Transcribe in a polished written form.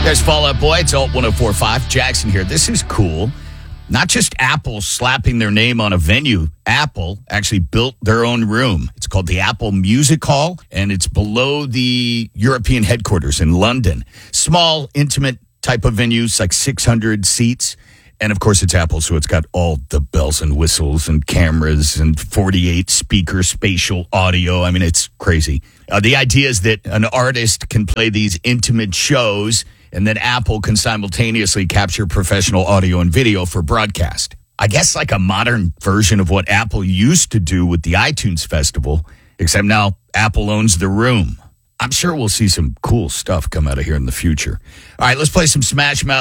There's Fall Out Boy. It's Alt 104.5. Jackson here. This is cool. Not just Apple slapping their name on a venue. Apple actually built their own room. It's called the Apple Music Hall, and it's below the European headquarters in London. Small, intimate type of venues, like 600 seats. And, of course, it's Apple, so it's got all the bells and whistles and cameras and 48 speaker spatial audio. I mean, it's crazy. The idea is that an artist can play these intimate shows, and then Apple can simultaneously capture professional audio and video for broadcast. I guess like a modern version of what Apple used to do with the iTunes Festival, except now Apple owns the room. I'm sure we'll see some cool stuff come out of here in the future. All right, let's play some Smash Mouth.